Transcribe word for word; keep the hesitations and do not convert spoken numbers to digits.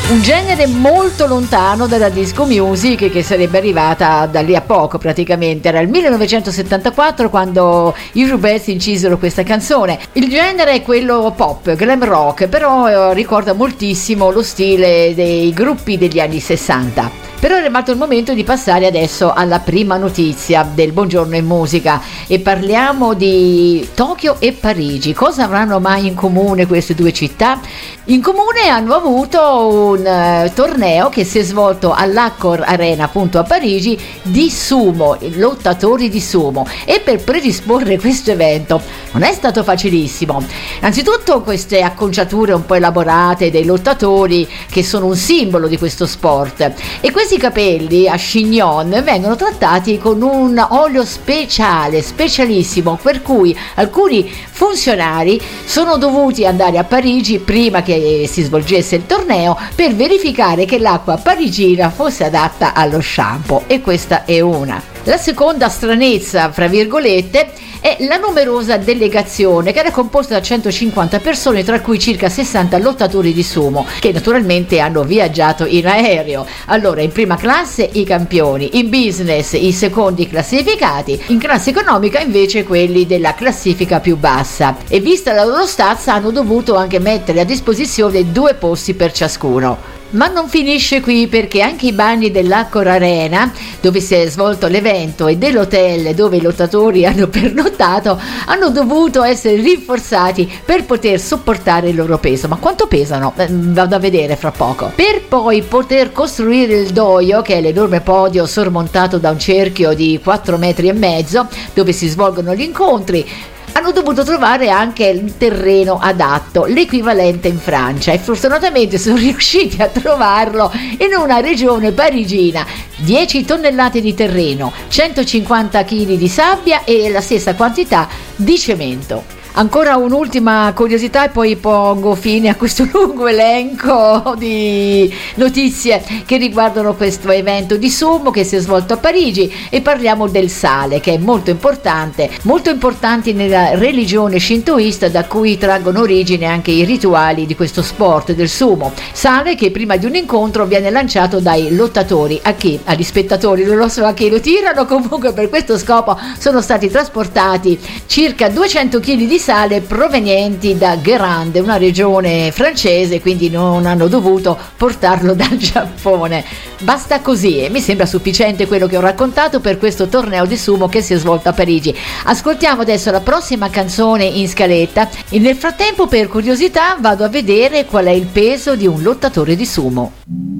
Un genere molto lontano dalla disco music, che sarebbe arrivata da lì a poco praticamente. Era il millenovecentosettantaquattro quando i Rubetti incisero questa canzone. Il genere è quello pop, glam rock, però eh, ricorda moltissimo lo stile dei gruppi degli anni sessanta. Però è arrivato il momento di passare adesso alla prima notizia del Buongiorno in Musica e parliamo di Tokyo e Parigi. Cosa avranno mai in comune queste due città? In comune hanno avuto un uh, torneo che si è svolto all'Accor Arena, appunto a Parigi, di sumo, lottatori di sumo, e per predisporre questo evento non è stato facilissimo. Innanzitutto queste acconciature un po' elaborate dei lottatori, che sono un simbolo di questo sport, e questi capelli a chignon vengono trattati con un olio speciale, specialissimo, per cui alcuni funzionari sono dovuti andare a Parigi prima che si svolgesse il torneo per verificare che l'acqua parigina fosse adatta allo shampoo, e questa è una. La seconda stranezza, fra virgolette, è la numerosa delegazione, che era composta da centocinquanta persone, tra cui circa sessanta lottatori di sumo, che naturalmente hanno viaggiato in aereo. Allora, in prima classe i campioni, in business i secondi classificati, in classe economica invece quelli della classifica più bassa, e vista la loro stazza hanno dovuto anche mettere a disposizione due posti per ciascuno. Ma non finisce qui, perché anche i bagni dell'Accor Arena, dove si è svolto l'evento, e dell'hotel dove i lottatori hanno pernottato, hanno dovuto essere rinforzati per poter sopportare il loro peso. Ma quanto pesano? Eh, vado a vedere fra poco. Per poi poter costruire il dojo, che è l'enorme podio sormontato da un cerchio di quattro metri e mezzo, dove si svolgono gli incontri, hanno dovuto trovare anche il terreno adatto, l'equivalente in Francia, e fortunatamente sono riusciti a trovarlo in una regione parigina. dieci tonnellate di terreno, centocinquanta chili di sabbia e la stessa quantità di cemento. Ancora un'ultima curiosità e poi pongo fine a questo lungo elenco di notizie che riguardano questo evento di sumo che si è svolto a Parigi, e parliamo del sale, che è molto importante, molto importante nella religione shintoista, da cui traggono origine anche i rituali di questo sport del sumo. Sale che prima di un incontro viene lanciato dai lottatori a chi? Agli spettatori, non lo so a chi lo tirano, comunque per questo scopo sono stati trasportati circa duecento chili di sale provenienti da Guérande, una regione francese, quindi non hanno dovuto portarlo dal Giappone. Basta così, e mi sembra sufficiente quello che ho raccontato per questo torneo di sumo che si è svolto a Parigi. Ascoltiamo adesso la prossima canzone in scaletta e nel frattempo, per curiosità, vado a vedere qual è il peso di un lottatore di sumo.